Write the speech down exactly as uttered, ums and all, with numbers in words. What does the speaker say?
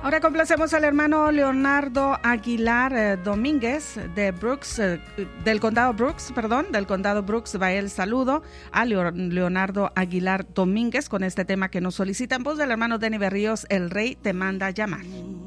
Ahora complacemos al hermano Leonardo Aguilar eh, Domínguez de Brooks, eh, del condado Brooks, perdón, del condado Brooks. Va el saludo a Leo- Leonardo Aguilar Domínguez con este tema que nos solicita en voz del hermano Denny Berríos, El Rey te manda llamar.